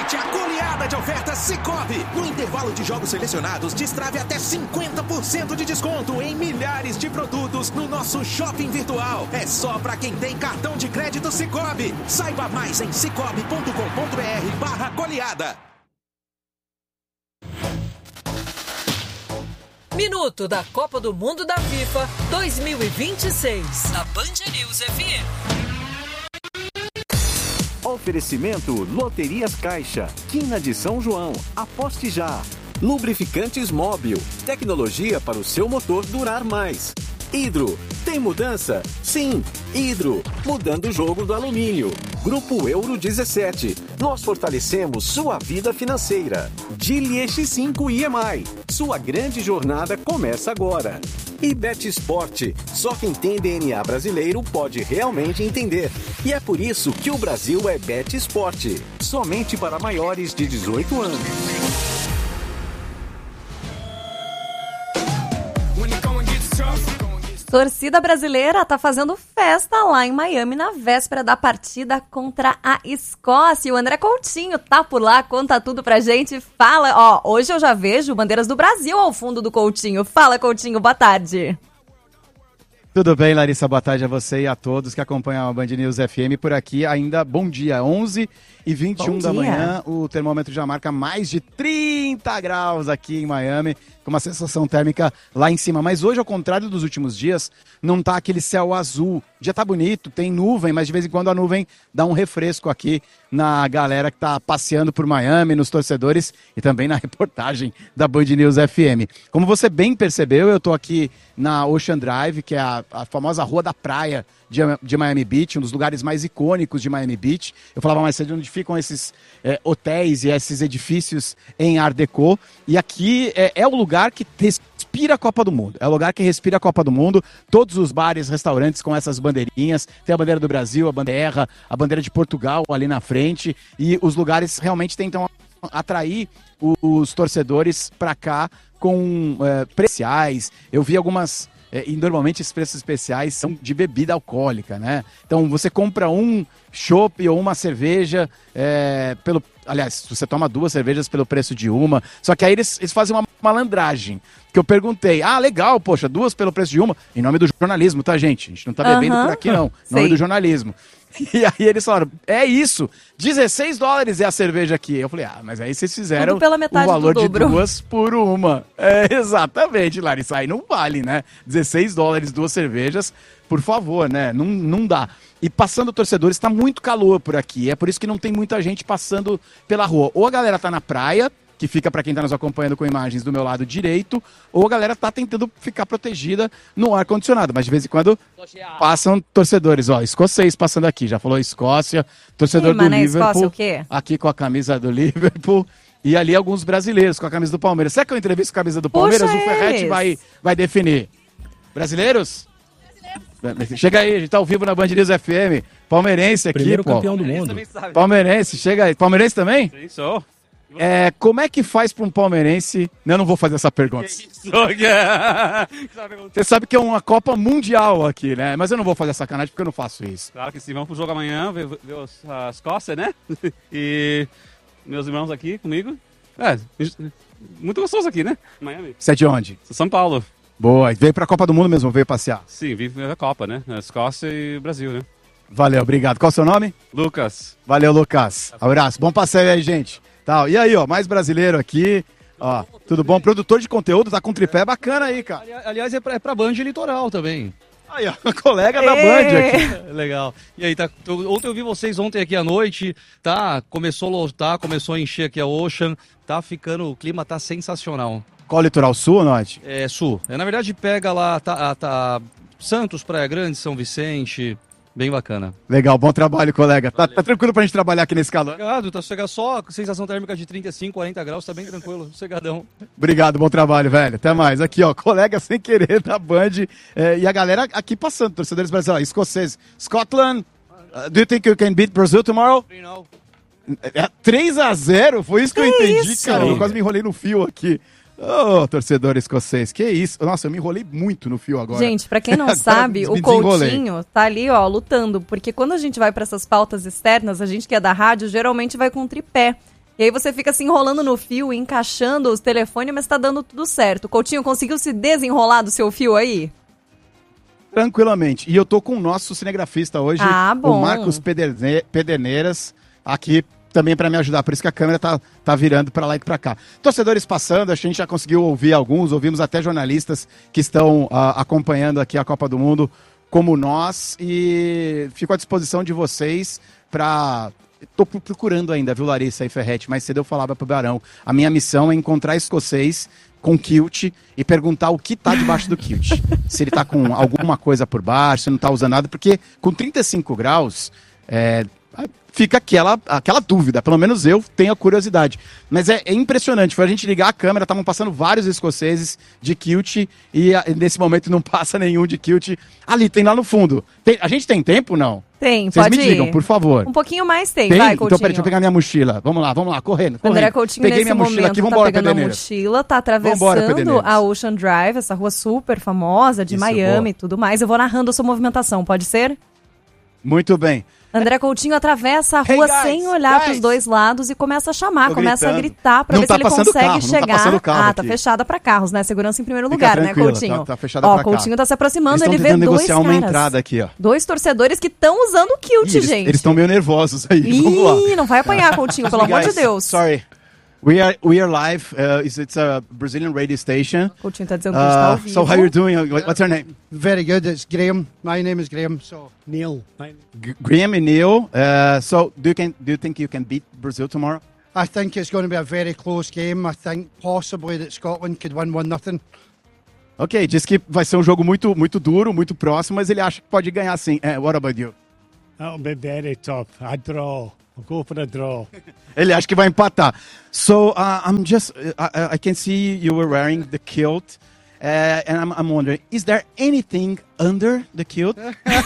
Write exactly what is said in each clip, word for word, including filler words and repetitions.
Aproveite a goleada de ofertas Sicoob. No intervalo de jogos selecionados, destrave até cinquenta por cento de desconto em milhares de produtos no nosso shopping virtual. É só para quem tem cartão de crédito Sicoob. Saiba mais em cicobi ponto com ponto br barra goleada. Minuto da Copa do Mundo da FIFA dois mil e vinte e seis. Na Band News F M. Oferecimento Loterias Caixa, Quina de São João, aposte já. Lubrificantes Móbil, tecnologia para o seu motor durar mais. Hidro, tem mudança? Sim, Hidro, mudando o jogo do alumínio. Grupo Euro dezessete, nós fortalecemos sua vida financeira. Geely X cinco I M I, sua grande jornada começa agora. E Bet Sport, só quem tem D N A brasileiro pode realmente entender. E é por isso que o Brasil é Bet Sport, somente para maiores de dezoito anos. Torcida brasileira tá fazendo festa lá em Miami na véspera da partida contra a Escócia. O André Coutinho tá por lá, conta tudo pra gente. Fala, ó, hoje eu já vejo bandeiras do Brasil ao fundo do Coutinho. Fala, Coutinho, boa tarde. Tudo bem, Larissa? Boa tarde a você e a todos que acompanham a Band News F M por aqui. Ainda bom dia, onze e vinte e um da manhã. O termômetro já marca mais de trinta graus aqui em Miami, com uma sensação térmica lá em cima. Mas hoje, ao contrário dos últimos dias, não tá aquele céu azul. O dia tá bonito, tem nuvem, mas de vez em quando a nuvem dá um refresco aqui na galera que tá passeando por Miami, nos torcedores e também na reportagem da Band News F M. Como você bem percebeu, eu tô aqui na Ocean Drive, que é a, a famosa rua da praia de, de Miami Beach, um dos lugares mais icônicos de Miami Beach. Eu falava mais cedo onde ficam esses é, hotéis e esses edifícios em Art Deco. E aqui é, é o lugar que respira a Copa do Mundo. É o lugar que respira a Copa do Mundo. Todos os bares, restaurantes com essas bandeirinhas. Tem a bandeira do Brasil, a bandeira, a bandeira de Portugal ali na frente. E os lugares realmente tentam atrair os torcedores para cá com é, preciais. Eu vi algumas... É, e normalmente esses preços especiais são de bebida alcoólica, né? Então você compra um chopp ou uma cerveja é, pelo... Aliás, você toma duas cervejas pelo preço de uma. Só que aí eles, eles fazem uma malandragem. Que eu perguntei, ah, legal, poxa, duas pelo preço de uma. Em nome do jornalismo, tá, gente? A gente não tá bebendo uhum. por aqui, não. Em nome do jornalismo. E aí eles falaram, é isso, dezesseis dólares é a cerveja aqui. Eu falei, ah, mas aí vocês fizeram o valor de duas por uma. É, exatamente, Larissa, aí não vale, né? dezesseis dólares, duas cervejas, por favor, né? Não, não dá. E passando torcedores, tá muito calor por aqui, é por isso que não tem muita gente passando pela rua. Ou a galera tá na praia, que fica para quem tá nos acompanhando com imagens do meu lado direito, ou a galera tá tentando ficar protegida no ar-condicionado, mas de vez em quando passam torcedores, ó, escocês passando aqui, já falou Escócia, torcedor Sim, do Liverpool, Escócia, o quê? Aqui com a camisa do Liverpool, e ali alguns brasileiros com a camisa do Palmeiras. Será que eu entrevisto com a camisa do Palmeiras? Puxa, o Ferretti vai, vai definir. Brasileiros? Brasileiros? Chega aí, a gente tá ao vivo na Band News F M, palmeirense aqui, Primeiro pô. campeão do mundo. Palmeirense, chega aí. Palmeirense também? Sim, sou. É, como é que faz para um palmeirense... Eu não vou fazer essa pergunta. Você sabe que é uma Copa Mundial aqui, né? Mas eu não vou fazer sacanagem porque eu não faço isso. Claro que sim. Vamos pro jogo amanhã, ver, ver a Escócia, né? E meus irmãos aqui comigo. É, muito gostoso aqui, né? Miami. Você é de onde? São Paulo. Boa. E veio pra Copa do Mundo mesmo, veio passear? Sim, vim ver a Copa, né? A Escócia e o Brasil, né? Valeu, obrigado. Qual é o seu nome? Lucas. Valeu, Lucas. Abraço. Bom passeio aí, gente. Tá, e aí, ó, mais brasileiro aqui, ó, tudo bom? Produtor de conteúdo, tá com tripé bacana aí, cara. Aliás, é pra, é pra Band Litoral também. Aí, ó, colega da Band aqui. Legal. E aí, tá, ontem eu vi vocês ontem aqui à noite, tá, começou a lotar, começou a encher aqui a Ocean, tá ficando, o clima tá sensacional. Qual litoral, sul ou norte? É, sul. É, na verdade, pega lá, tá, tá Santos, Praia Grande, São Vicente... Bem bacana. Legal, bom trabalho, colega. Tá, tá tranquilo pra gente trabalhar aqui nesse calor? Obrigado, tá sossegado. Só sensação térmica de trinta e cinco, quarenta graus, tá bem tranquilo, sossegadão. Obrigado, bom trabalho, velho. Até mais. Aqui, ó, colega sem querer da Band. É, e a galera aqui passando, torcedores brasileiros, escoceses. Scotland, uh, do you think you can beat Brazil tomorrow? É, três a zero? Foi isso que, que eu entendi, isso? Cara. Eu quase me enrolei no fio aqui. Ô, oh, torcedor escocês, que isso? Nossa, eu me enrolei muito no fio agora. Gente, pra quem não sabe, o Coutinho tá ali, ó, lutando, porque quando a gente vai pra essas pautas externas, a gente que é da rádio, geralmente vai com tripé. E aí você fica se enrolando no fio, encaixando os telefones, mas tá dando tudo certo. Coutinho, conseguiu se desenrolar do seu fio aí? Tranquilamente. E eu tô com o nosso cinegrafista hoje, ah, bom. o Marcos Pederne- Pederneiras, aqui também para me ajudar. Por isso que a câmera tá, tá virando para lá e para cá. Torcedores passando, a gente já conseguiu ouvir alguns, ouvimos até jornalistas que estão uh, acompanhando aqui a Copa do Mundo como nós. E fico à disposição de vocês para... Tô procurando ainda, viu, Larissa e Ferretti? Mais cedo eu falava pro Barão. A minha missão é encontrar escocês com kilt e perguntar o que tá debaixo do kilt. Se ele tá com alguma coisa por baixo, se não tá usando nada, porque com trinta e cinco graus, é, fica aquela, aquela dúvida. Pelo menos eu tenho a curiosidade. Mas é, é impressionante. Foi a gente ligar a câmera, estavam passando vários escoceses de kilt e a, nesse momento não passa nenhum de kilt. Ali, tem lá no fundo. Tem, a gente tem tempo, não? Tem, Vocês pode me ir. digam, por favor. Um pouquinho mais tem, tem? vai, Coutinho. Então, peraí, deixa eu pegar minha mochila. Vamos lá, vamos lá, correndo, correndo. André Coutinho, Peguei nesse minha mochila momento, aqui, tá vambora, pegando a Pederneiras. mochila, tá atravessando Vambora, a Ocean Drive, essa rua super famosa de Isso, Miami e boa. tudo mais. Eu vou narrando a sua movimentação, pode ser? Muito bem. André Coutinho atravessa a Hey, rua guys, sem olhar guys. para os dois lados e começa a chamar, Tô começa gritando. a gritar para Não ver tá se ele passando consegue carro, não tá chegar. passando carro ah, tá aqui. fechada para carros, né? Segurança em primeiro Fica lugar, né, tranquila, Coutinho? tá- tá fechada Ó, pra cá. Coutinho tá se aproximando, Eles ele estão vê tentando dois negociar caras. uma entrada aqui, ó. Dois torcedores que estão usando o kilt, Ih, eles, gente. Eles estão meio nervosos aí. Vamos lá. Ih, não vai apanhar, Coutinho, pelo amor de Guys, Deus. Sorry. We are we are live. Uh, it's, it's a Brazilian radio station. Coutinho tá dizendo que está ao Uh, vivo. so how you doing? What- What's your name? Very good. It's Graham. My name is Graham. So Neil. My- G- Graham and Neil. Uh, so do you can do you think you can beat Brazil tomorrow? I think it's going to be a very close game. I think possibly that Scotland could win one nothing. Ok, diz que vai ser um jogo muito muito duro, muito próximo, mas ele acha que pode ganhar sim. Uh, what about you? That'll be very tough. I draw. I'll go for a draw. Ele acha que vai empatar. So uh, I'm just uh, I, I can see you were wearing the kilt. Uh, and I'm, I'm wondering, is there anything under the kilt?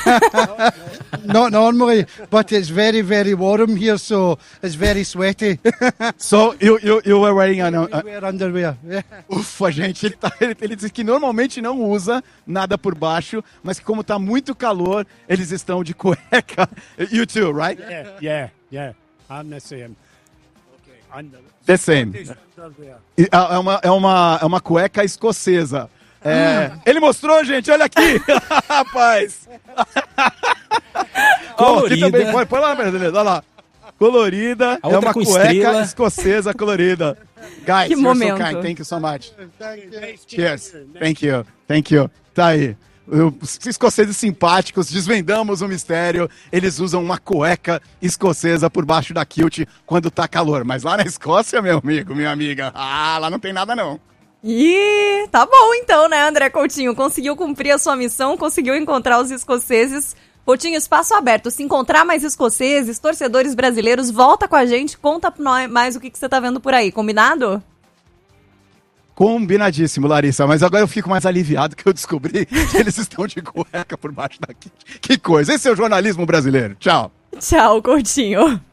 Not normally, but it's very, very warm here, so it's very sweaty. So you, you, you were wearing an, We uh, wear underwear. Yeah. Ufa, gente, ele, tá, ele, ele diz que normalmente não usa nada por baixo, mas que como tá muito calor, eles estão de cueca. You too, right? Yeah, yeah, yeah. I'm the same. Okay. Under. The same. Underwear. E É é uma, é uma, é uma cueca escocesa. É, ele mostrou, gente, olha aqui. Rapaz. Ó, aqui Colorida. também, põe, põe lá, brasileiro, olha lá. Colorida, A é outra uma com cueca estrela. escocesa colorida. Guys, Que you're momento. so kind. Thank you so much. Cheers. Thank you. Thank you. Tá aí. Os escoceses simpáticos, desvendamos o mistério. Eles usam uma cueca escocesa por baixo da kilt quando tá calor. Mas lá na Escócia, meu amigo, minha amiga, ah, lá não tem nada não. Ih, tá bom então, né, André Coutinho? Conseguiu cumprir a sua missão, conseguiu encontrar os escoceses. Coutinho, espaço aberto. Se encontrar mais escoceses, torcedores brasileiros, volta com a gente, conta pra nós mais o que, que você tá vendo por aí, combinado? Combinadíssimo, Larissa. Mas agora eu fico mais aliviado que eu descobri que eles estão de cueca por baixo da kilt. Que coisa. Esse é o jornalismo brasileiro. Tchau. Tchau, Coutinho.